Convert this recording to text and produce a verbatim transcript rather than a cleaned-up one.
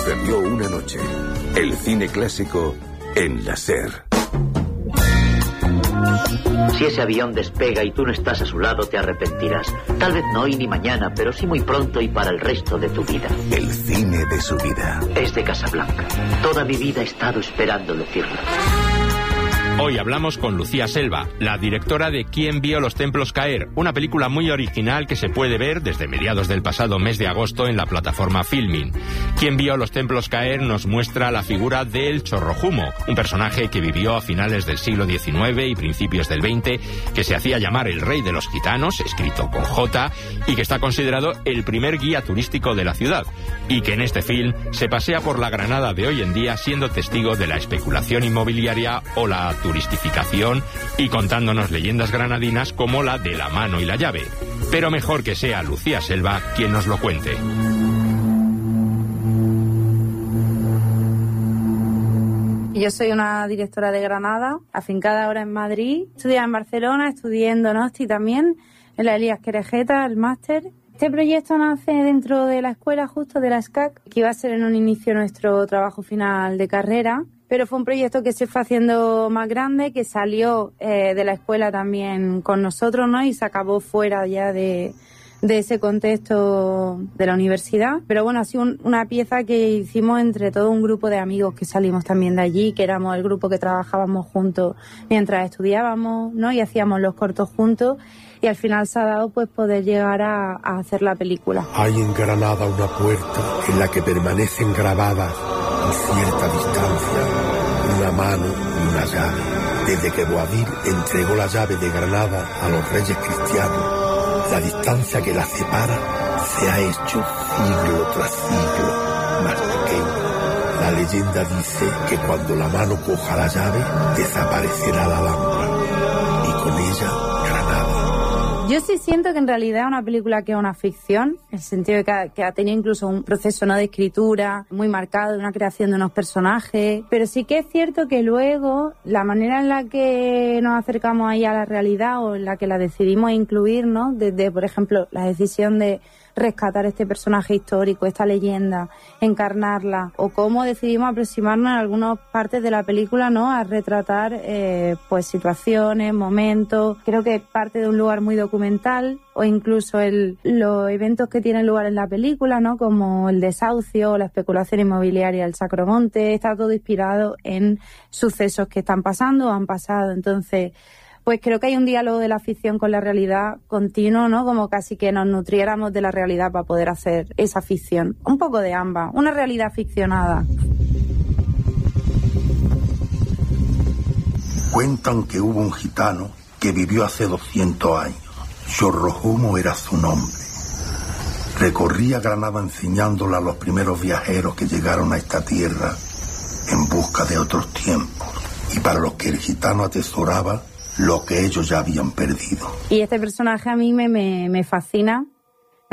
Sucedió una noche. El cine clásico en la SER. Si ese avión despega y tú no estás a su lado, te arrepentirás. Tal vez no hoy ni mañana, pero sí muy pronto y para el resto de tu vida. El cine de su vida. Es de Casablanca. Toda mi vida he estado esperando decirlo. Hoy hablamos con Lucía Selva, la directora de ¿Quién vio los templos caer?, una película muy original que se puede ver desde mediados del pasado mes de agosto en la plataforma Filmin. ¿Quién vio los templos caer? Nos muestra la figura del Chorrojumo, un personaje que vivió a finales del siglo diecinueve y principios del veinte, que se hacía llamar el rey de los gitanos, escrito con J, y que está considerado el primer guía turístico de la ciudad, y que en este film se pasea por la Granada de hoy en día siendo testigo de la especulación inmobiliaria o la turistificación y contándonos leyendas granadinas como la de la mano y la llave. Pero mejor que sea Lucía Selva quien nos lo cuente. Yo soy una directora de Granada, afincada ahora en Madrid. Estudié en Barcelona, estudié en Donosti también, en la Elías Querejeta, el máster. Este proyecto nace dentro de la escuela justo de la S C A C, que iba a ser en un inicio nuestro trabajo final de carrera. Pero fue un proyecto que se fue haciendo más grande, que salió eh, de la escuela también con nosotros, ¿no? Y se acabó fuera ya de, de ese contexto de la universidad. Pero bueno, ha sido un, una pieza que hicimos entre todo un grupo de amigos que salimos también de allí, que éramos el grupo que trabajábamos juntos mientras estudiábamos, ¿no? Y hacíamos los cortos juntos. Y al final se ha dado pues poder llegar a, a hacer la película. Hay en Granada una puerta en la que permanecen grabadas a cierta distancia una mano y una llave. Desde que Boabdil entregó la llave de Granada a los reyes cristianos, la distancia que la separa se ha hecho siglo tras siglo más pequeña. La leyenda dice que cuando la mano coja la llave, desaparecerá la lámpara y con ella Granada. Yo sí siento que en realidad es una película que es una ficción, en el sentido de que ha, que ha tenido incluso un proceso, ¿no?, de escritura muy marcado, de una creación de unos personajes, pero sí que es cierto que luego la manera en la que nos acercamos ahí a la realidad o en la que la decidimos incluir, ¿no?, desde, por ejemplo, la decisión de rescatar este personaje histórico, esta leyenda, encarnarla, o cómo decidimos aproximarnos en algunas partes de la película, ¿no?, a retratar eh, pues situaciones, momentos. Creo que parte de un lugar muy documental, o incluso el, los eventos que tienen lugar en la película, ¿no?, como el desahucio, la especulación inmobiliaria del Sacromonte, está todo inspirado en sucesos que están pasando o han pasado. Entonces, pues creo que hay un diálogo de la ficción con la realidad continuo, ¿no? Como casi que nos nutriéramos de la realidad para poder hacer esa ficción. Un poco de ambas, una realidad ficcionada. Cuentan que hubo un gitano que vivió hace doscientos años. Chorrojumo era su nombre. Recorría Granada enseñándola a los primeros viajeros que llegaron a esta tierra en busca de otros tiempos, y para los que el gitano atesoraba lo que ellos ya habían perdido. Y este personaje a mí me, me, me fascina